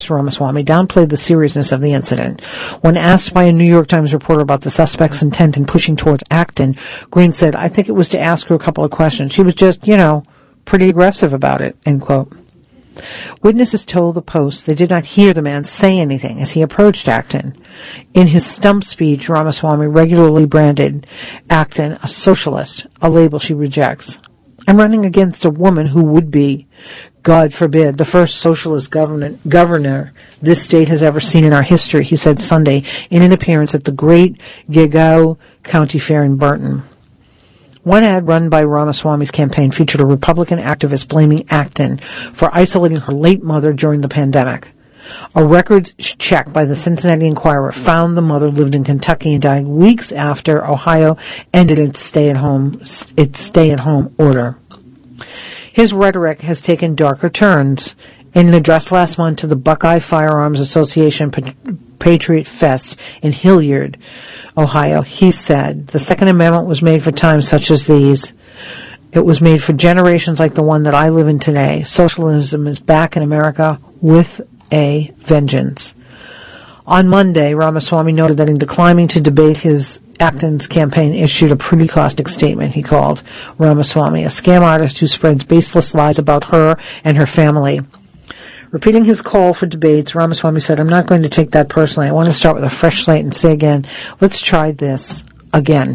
Ramaswamy downplayed the seriousness of the incident. When asked by a New York Times reporter about the suspect's intent in pushing towards Acton, Green said, "I think it was to ask her a couple of questions. She was just, pretty aggressive about it," end quote. Witnesses told the Post they did not hear the man say anything as he approached Acton. In his stump speech, Ramaswamy regularly branded Acton a socialist, a label she rejects. "I'm running against a woman who would be, God forbid, the first socialist governor this state has ever seen in our history," he said Sunday in an appearance at the Great Gegao County Fair in Burton. One ad run by Ramaswamy's campaign featured a Republican activist blaming Acton for isolating her late mother during the pandemic. A records check by the Cincinnati Enquirer found the mother lived in Kentucky and died weeks after Ohio ended its stay-at-home order. His rhetoric has taken darker turns. In an address last month to the Buckeye Firearms Association Patriot Fest in Hilliard, Ohio, he said, "The Second Amendment was made for times such as these. It was made for generations like the one that I live in today. Socialism is back in America with a vengeance." On Monday, Ramaswamy noted that in declining to debate his Acton's campaign issued a pretty caustic statement. He called Ramaswamy a scam artist who spreads baseless lies about her and her family. Repeating his call for debates, Ramaswamy said, "I'm not going to take that personally. I want to start with a fresh slate and say again, let's try this again."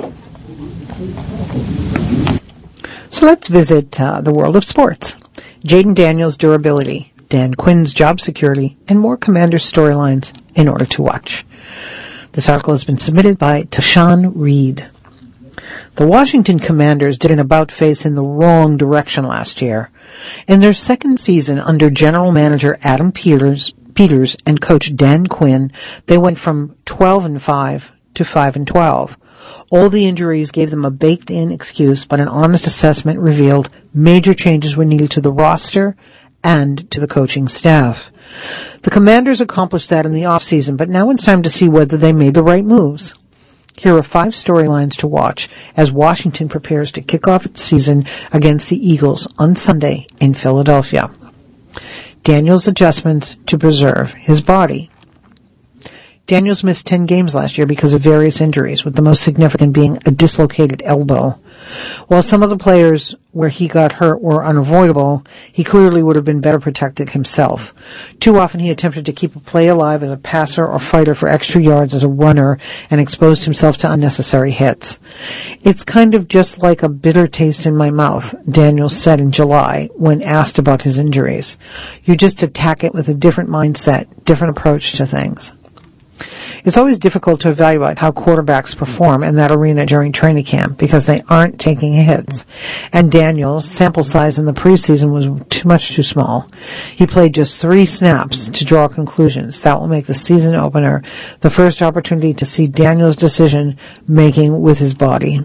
So let's visit the world of sports. Jaden Daniels' durability, Dan Quinn's job security, and more Commander storylines in order to watch. This article has been submitted by Tashawn Reed. The Washington Commanders did an about-face in the wrong direction last year. In their second season under general manager Adam Peters and coach Dan Quinn, they went from 12-5 to 5-12. All the injuries gave them a baked-in excuse, but an honest assessment revealed major changes were needed to the roster and to the coaching staff. The Commanders accomplished that in the offseason, but now it's time to see whether they made the right moves. Here are 5 storylines to watch as Washington prepares to kick off its season against the Eagles on Sunday in Philadelphia. Daniels' adjustments to preserve his body. Daniels missed 10 games last year because of various injuries, with the most significant being a dislocated elbow. While some of the players where he got hurt were unavoidable, he clearly would have been better protected himself. Too often he attempted to keep a play alive as a passer or fighter for extra yards as a runner and exposed himself to unnecessary hits. "It's kind of just like a bitter taste in my mouth," Daniels said in July when asked about his injuries. "You just attack it with a different mindset, different approach to things." It's always difficult to evaluate how quarterbacks perform in that arena during training camp because they aren't taking hits. And Daniels' sample size in the preseason was too small. He played just 3 snaps to draw conclusions. That will make the season opener the first opportunity to see Daniels' decision-making with his body.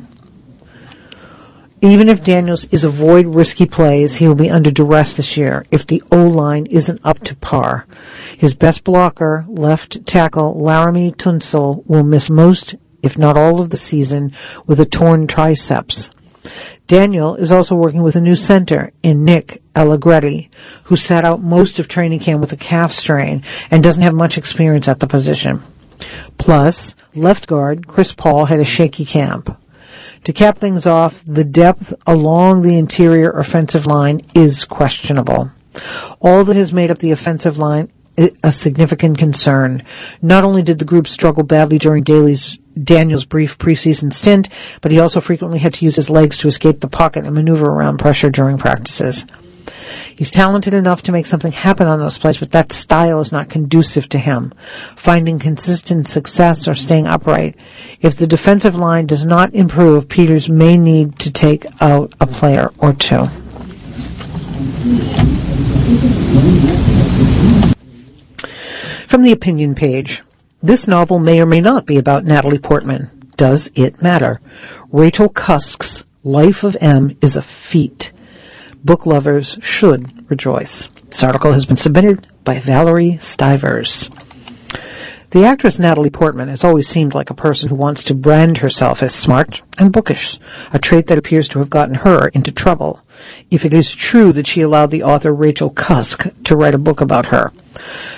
Even if Daniels is avoid risky plays, he will be under duress this year if the O-line isn't up to par. His best blocker, left tackle Laramie Tunsil, will miss most, if not all, of the season with a torn triceps. Daniel is also working with a new center in Nick Allegretti, who sat out most of training camp with a calf strain and doesn't have much experience at the position. Plus, left guard Chris Paul had a shaky camp. To cap things off, the depth along the interior offensive line is questionable. All that has made up the offensive line is a significant concern. Not only did the group struggle badly during Daniels' brief preseason stint, but he also frequently had to use his legs to escape the pocket and maneuver around pressure during practices. He's talented enough to make something happen on those plays, but that style is not conducive to him. Finding consistent success or staying upright. If the defensive line does not improve, Peters may need to take out a player or two. From the opinion page, this novel may or may not be about Natalie Portman. Does it matter? Rachel Cusk's Life of M is a feat. Book lovers should rejoice. This article has been submitted by Valerie Stivers. The actress Natalie Portman has always seemed like a person who wants to brand herself as smart and bookish, a trait that appears to have gotten her into trouble. if it is true that she allowed the author Rachel Cusk to write a book about her.